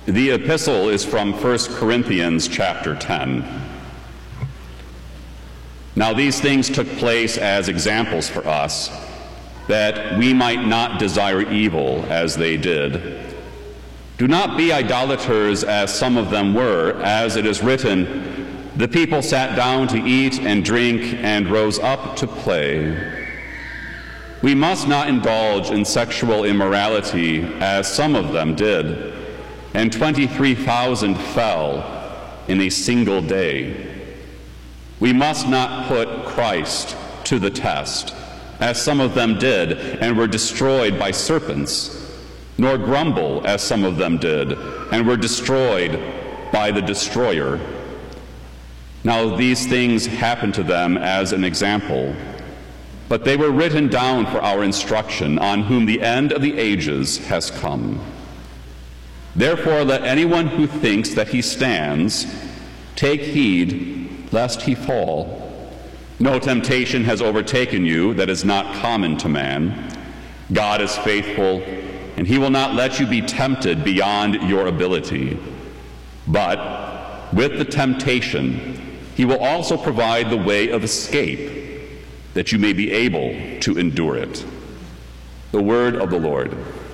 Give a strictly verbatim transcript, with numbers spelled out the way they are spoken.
The epistle is from First Corinthians chapter ten. Now these things took place as examples for us, that we might not desire evil as they did. Do not be idolaters as some of them were, as it is written, the people sat down to eat and drink and rose up to play. We must not indulge in sexual immorality as some of them did, and twenty-three thousand fell in a single day. We must not put Christ to the test, as some of them did, and were destroyed by serpents, nor grumble, as some of them did, and were destroyed by the destroyer. Now these things happened to them as an example, but they were written down for our instruction, on whom the end of the ages has come. Therefore let anyone who thinks that he stands take heed lest he fall. No temptation has overtaken you that is not common to man. God is faithful, and he will not let you be tempted beyond your ability. But with the temptation, he will also provide the way of escape, that you may be able to endure it. The word of the Lord.